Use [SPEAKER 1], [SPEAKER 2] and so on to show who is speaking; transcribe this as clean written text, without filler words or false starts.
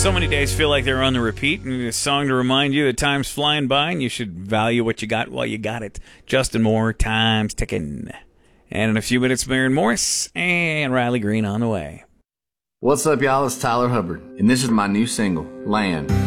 [SPEAKER 1] So many days feel like they're on the repeat, and a song to remind you that time's flying by and you should value what you got while you got it. Justin Moore, Time's Ticking. And in a few minutes, Maren Morris and Riley Green on the way.
[SPEAKER 2] What's up, y'all? It's Tyler Hubbard, and this is my new single, Land.